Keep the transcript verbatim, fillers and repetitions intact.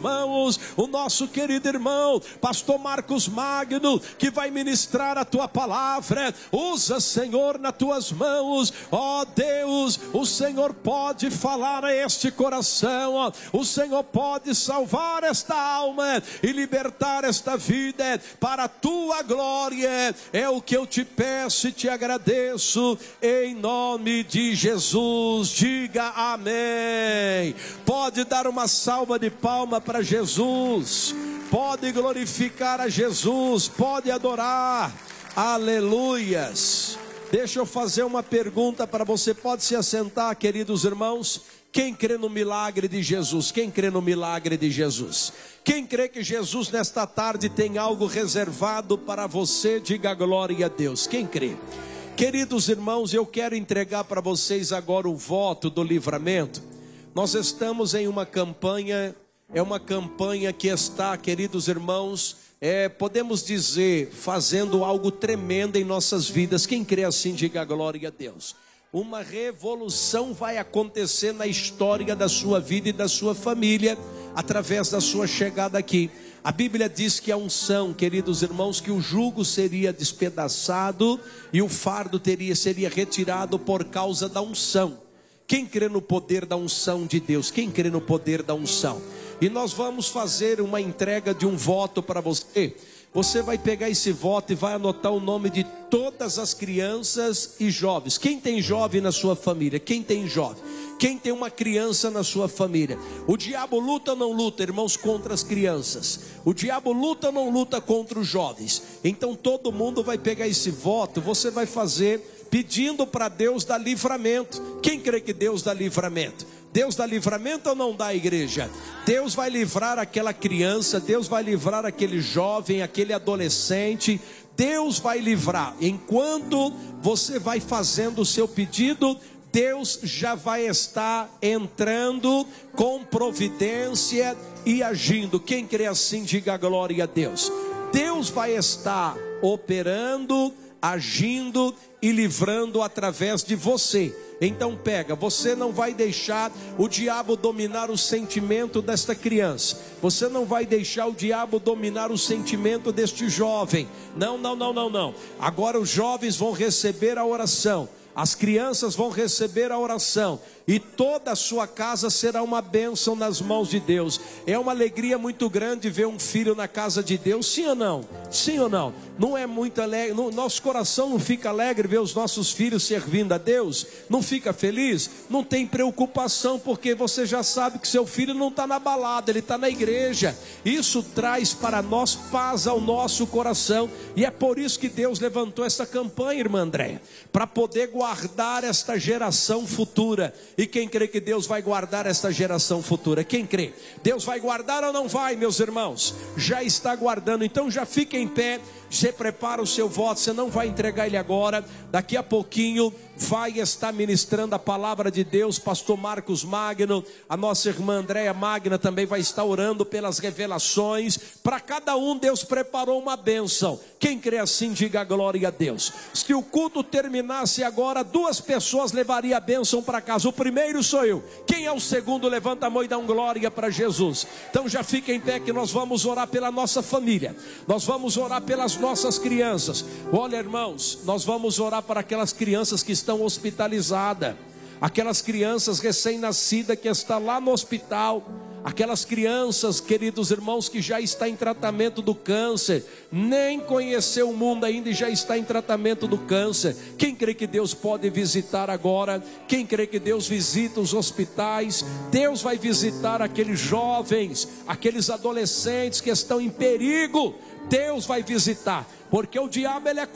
mãos o nosso querido irmão, pastor Marcos Magno, que vai ministrar a tua palavra. Usa, Senhor, nas tuas mãos, ó Deus. O Senhor pode falar a este coração, ó. O Senhor pode salvar esta alma e libertar esta vida para a tua glória. É o que eu te peço e te agradeço, em nome de Jesus. Diga amém. Pode dar uma salva de palma para Jesus, pode glorificar a Jesus, pode adorar. Aleluias. Deixa eu fazer uma pergunta para você. Pode se assentar, queridos irmãos. Quem crê no milagre de Jesus? Quem crê no milagre de Jesus? Quem crê que Jesus nesta tarde tem algo reservado para você? Diga glória a Deus. Quem crê? Queridos irmãos, eu quero entregar para vocês agora o voto do livramento. Nós estamos em uma campanha, é uma campanha que está, queridos irmãos, é, podemos dizer, fazendo algo tremendo em nossas vidas. Quem crê assim, diga glória a Deus. Uma revolução vai acontecer na história da sua vida e da sua família, através da sua chegada aqui. A Bíblia diz que a unção, queridos irmãos, que o jugo seria despedaçado e o fardo teria, seria retirado por causa da unção. Quem crê no poder da unção de Deus? Quem crê no poder da unção? E nós vamos fazer uma entrega de um voto para você. Você vai pegar esse voto e vai anotar o nome de todas as crianças e jovens. Quem tem jovem na sua família? Quem tem jovem? Quem tem uma criança na sua família? O diabo luta ou não luta, irmãos, contra as crianças? O diabo luta ou não luta contra os jovens? Então todo mundo vai pegar esse voto, você vai fazer pedindo para Deus dar livramento. Quem crê que Deus dá livramento? Deus dá livramento ou não dá, igreja? Deus vai livrar aquela criança, Deus vai livrar aquele jovem, aquele adolescente. Deus vai livrar. Enquanto você vai fazendo o seu pedido, Deus já vai estar entrando com providência e agindo. Quem crê assim, diga glória a Deus. Deus vai estar operando, agindo e livrando através de você. Então pega, você não vai deixar o diabo dominar o sentimento desta criança. Você não vai deixar o diabo dominar o sentimento deste jovem. Não, não, não, não, não. Agora os jovens vão receber a oração. As crianças vão receber a oração. E toda a sua casa será uma bênção nas mãos de Deus. É uma alegria muito grande ver um filho na casa de Deus. Sim ou não? Sim ou não? Não é muito alegre? No, nosso coração não fica alegre ver os nossos filhos servindo a Deus? Não fica feliz? Não tem preocupação, porque você já sabe que seu filho não está na balada, ele está na igreja. Isso traz para nós paz ao nosso coração. E é por isso que Deus levantou essa campanha, irmã Andréia, para poder guardar esta geração futura. E quem crê que Deus vai guardar esta geração futura? Quem crê? Deus vai guardar ou não vai, meus irmãos? Já está guardando. Então já fica em pé. Você prepara o seu voto. Você não vai entregar ele agora. Daqui a pouquinho vai estar ministrando a palavra de Deus pastor Marcos Magno. A nossa irmã Andréia Magna também vai estar orando pelas revelações. Para cada um Deus preparou uma bênção. Quem crê assim, diga glória a Deus. Se o culto terminasse agora, duas pessoas levariam a bênção para casa. O primeiro sou eu. Quem é o segundo? Levanta a mão e dá um glória para Jesus. Então já fica em pé que nós vamos orar pela nossa família. Nós vamos orar pelas nossas crianças. Olha, irmãos, nós vamos orar para aquelas crianças que estão hospitalizadas, aquelas crianças recém-nascidas que estão lá no hospital, aquelas crianças, queridos irmãos, que já está em tratamento do câncer, nem conheceu o mundo ainda e já está em tratamento do câncer. Quem crê que Deus pode visitar agora? Quem crê que Deus visita os hospitais? Deus vai visitar aqueles jovens, aqueles adolescentes que estão em perigo. Deus vai visitar, porque o diabo ele é